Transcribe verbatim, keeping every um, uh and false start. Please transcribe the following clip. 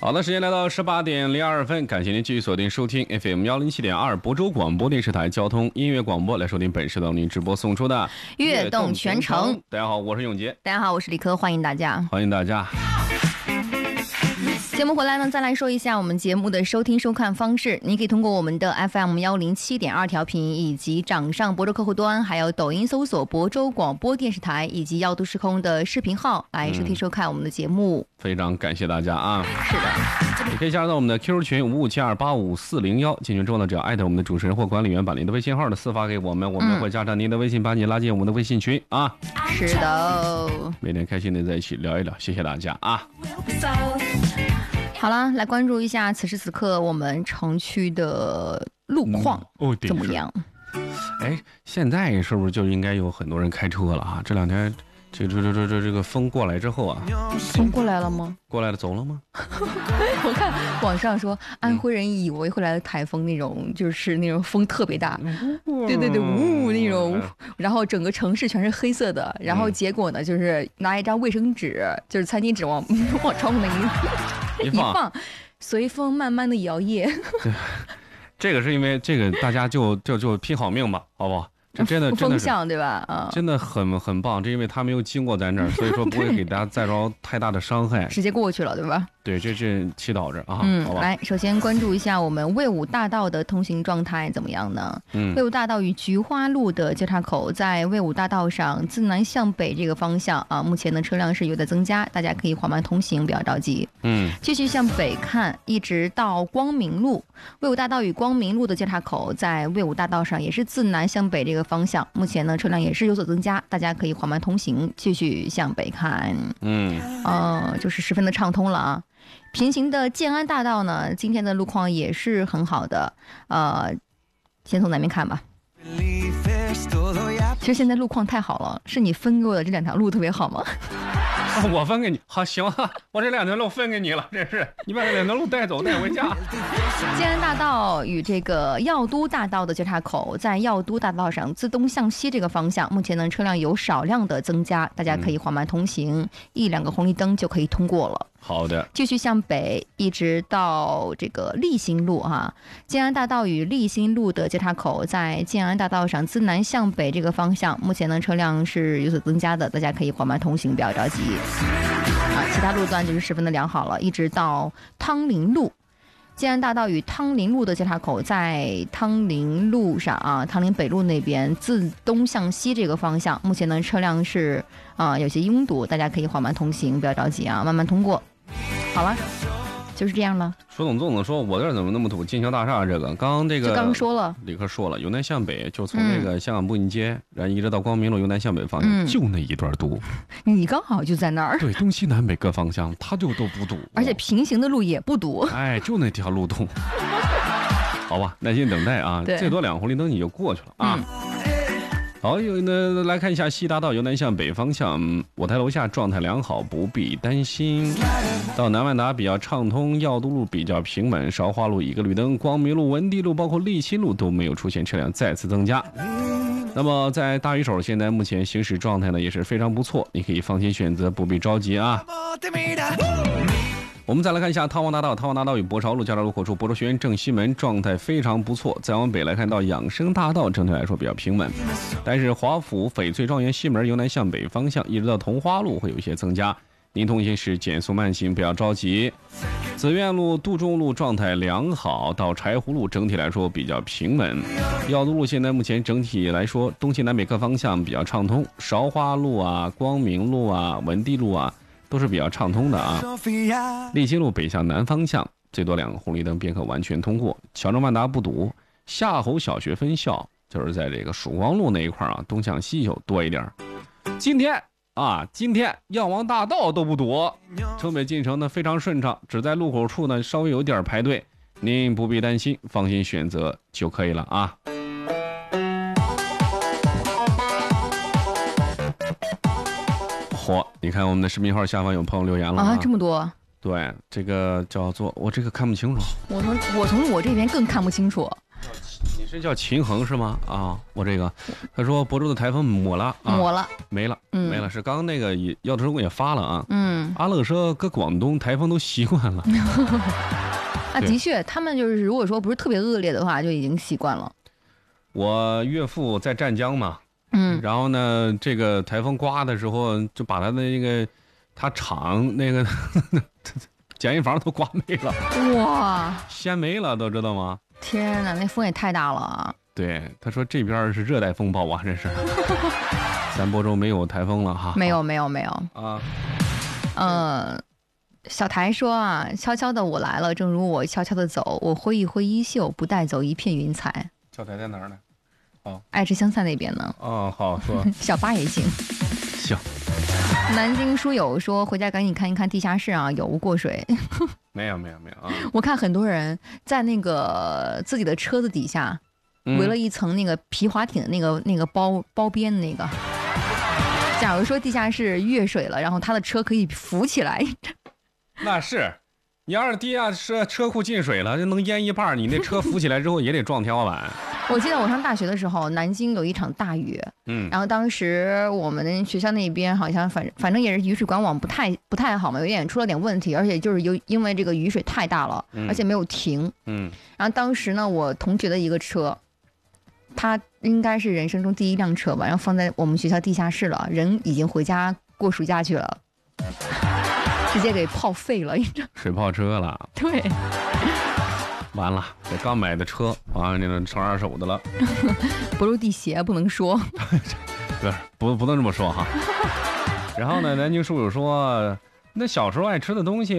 好的，时间来到十八点零二分，感谢您继续锁定收听 F M 幺零七点二亳州广播电视台交通音乐广播，来收听本时段您直播送出的悦动全程。 大家好，我是永杰。 大家好，我是李科，欢迎大家， 欢迎大家。 节目回来呢，再来说一下我们节目的收听收看方式。您可以通过我们的 F M 幺零七点二调频，以及掌上亳州客户端，还有抖音搜索亳州广播电视台，以及耀都时空的视频号来收听收看我们的节目。 嗯、非常感谢大家啊！ 是的， 也可以加入到我们的 Q Q 群五五七二八五四零幺，进群之后呢，只要艾特我们的主持人或管理员，把您的微信号的私发给我们，我们会加上您的微信，把你拉进我们的微信群啊。 是的， 每天开心的在一起聊一聊，谢谢大家啊！ 好了，来关注一下此时此刻我们城区的路况、 嗯哦、 怎么样？ 哎，现在是不是就应该有很多人开车了啊？这两天这这这这这这个风过来之后啊， 风过来了吗？ 过来了，走了吗？ 我看网上说安徽人以为会来的台风那种，就是那种风特别大，嗯、对对对，呜那种，然后整个城市全是黑色的，然后结果呢，就是拿一张卫生纸，就是餐巾纸往往窗户那一一放，随风慢慢的摇曳。 对，这个是因为这个大家就就就拼好命吧，好不好？这真的真的风向对吧？啊， 真的很很棒，这因为他没有经过咱这儿，所以说不会给大家再着太大的伤害， 直接过去了，对吧？ 对，这是祈祷着啊。 嗯， 好吧。 来，首先关注一下我们魏武大道的通行状态怎么样呢？ 嗯， 魏武大道与菊花路的交叉口，在魏武大道上自南向北这个方向啊，目前的车辆是有在增加，大家可以缓慢通行，不要着急。 嗯， 继续向北看，一直到光明路，魏武大道与光明路的交叉口，在魏武大道上也是自南向北这个方向，目前呢车辆也是有所增加，大家可以缓慢通行，继续向北看。 嗯， 呃，就是十分的畅通了啊。平行的建安大道呢，今天的路况也是很好的。呃，先从南面看吧。其实现在路况太好了，是你分给我的这两条路特别好吗？ 啊、我分给你，好行啊，我这两条路分给你了，这是你把这两条路带走带回家。 建安大道与这个耀都大道的交叉口，在耀都大道上自东向西这个方向，目前呢车辆有少量的增加，大家可以缓慢通行，嗯、一两个红绿灯就可以通过了。 好的， 继续向北，一直到这个立新路哈，建安大道与立新路的交叉口，在建安大道上自南向北这个方向，目前呢车辆是有所增加的，大家可以缓慢通行，不要着急。啊，其他路段就是十分的良好了，一直到汤林路。建安大道与汤林路的交叉口，在汤林路上啊，汤林北路那边自东向西这个方向，目前呢车辆是啊有些拥堵，大家可以缓慢通行，不要着急啊，慢慢通过。好了，就是这样了。 说总总的说，我这怎么那么土？金桥大厦这个，刚刚这个就刚说了， 李克说了，由南向北，就从这个香港步行街，然后一直到光明路，由南向北方向， 嗯、 就那一段堵。 你刚好就在那儿。 对，东西南北各方向，它就都不堵， 而且平行的路也不堵。 哎，就那条路堵。好吧，耐心等待啊，最多两个红绿灯你就过去了啊。嗯好，有呢，来看一下西大道由南向北方向，我台楼下状态良好，不必担心。到南万达比较畅通，耀都路比较平稳，韶华路一个绿灯，光明路、文地路包括立新路都没有出现车辆再次增加。那么在大鱼手现在目前行驶状态呢也是非常不错，你可以放心选择，不必着急啊。我们再来看一下汤王大道，汤王大道与博潮路交叉路口处，博州学院正西门状态非常不错。再往北来看到养生大道，整体来说比较平稳，但是华府翡翠庄园西门由南向北方向一直到桐花路会有一些增加，您通行时减速慢行，不要着急。紫苑路、杜仲路状态良好，到柴湖路整体来说比较平稳。耀都路现在目前整体来说东西南北各方向比较畅通，韶华路啊、光明路啊、文地路啊都是比较畅通的啊。立新路北向南方向最多两个红绿灯便可完全通过，乔郑万达不堵。夏侯小学分校就是在这个曙光路那一块啊，东向西有多一点。今天啊，今天耀王大道都不堵，城北进城呢非常顺畅，只在路口处呢稍微有点排队，您不必担心，放心选择就可以了啊。嚯，你看我们的视频号下方有朋友留言了 啊, 啊，这么多。 对，这个叫做我这个看不清楚， 我从我从我这边更看不清楚。 你是这叫秦衡是吗？啊，我这个，他说亳州的台风抹了，啊、 抹了， 没了， 嗯、 没了。是刚刚那个也要的时候也发了啊。 嗯， 阿乐说搁广东台风都习惯了。 啊，的确，他们就是如果说不是特别恶劣的话，就已经习惯了。 我岳父在湛江嘛， 嗯， 然后呢，这个台风刮的时候，就把他的那个他厂那个简易房都刮没了， 哇， 掀没了，都知道吗？ 天哪，那风也太大了啊！ 对，他说这边是热带风暴啊，这是。咱亳州没有台风了哈。 没有，没有，没有啊。 呃，小台说啊，悄悄的我来了，正如我悄悄的走，我挥一挥衣袖，不带走一片云彩。 小台在哪儿呢？哦， 爱吃香菜那边呢。 哦，好说。 小八也行。 行。 南京书友说，回家赶紧看一看地下室啊，有无过水？ 没有，没有，没有啊！ 我看很多人在那个自己的车子底下围了一层那个皮划艇的那个、嗯、那个包包边的那个。假如说地下室越水了，然后他的车可以浮起来。 那是，你要是地下室车库进水了，就能淹一半，你那车浮起来之后也得撞天花板。 我记得我上大学的时候，南京有一场大雨，嗯，然后当时我们学校那边好像反反正也是雨水管网不太不太好嘛，有点出了点问题，而且就是有因为这个雨水太大了，嗯、而且没有停，嗯，然后当时呢，我同学的一个车，他应该是人生中第一辆车吧，然后放在我们学校地下室了，人已经回家过暑假去了，直接给泡废了， 水泡车了， 对。 完了，这刚买的车，完了那个成二手的了。 不入地邪不能说， 不是不不能这么说哈。然后呢，南京书友说，那小时候爱吃的东西。